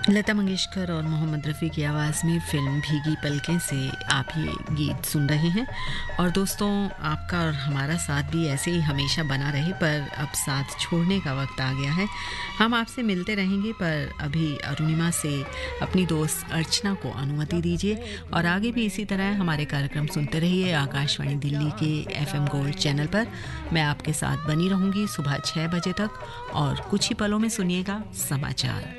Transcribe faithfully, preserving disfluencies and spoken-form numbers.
लता मंगेशकर और मोहम्मद रफ़ी की आवाज़ में फ़िल्म भीगी पलकें से आप ये गीत सुन रहे हैं। और दोस्तों, आपका और हमारा साथ भी ऐसे ही हमेशा बना रहे, पर अब साथ छोड़ने का वक्त आ गया है। हम आपसे मिलते रहेंगे, पर अभी अरुणिमा से अपनी दोस्त अर्चना को अनुमति दीजिए। और आगे भी इसी तरह हमारे कार्यक्रम सुनते रहिए आकाशवाणी दिल्ली के एफ एम गोल्ड चैनल पर। मैं आपके साथ बनी रहूँगी सुबह छः बजे तक, और कुछ ही पलों में सुनिएगा समाचार।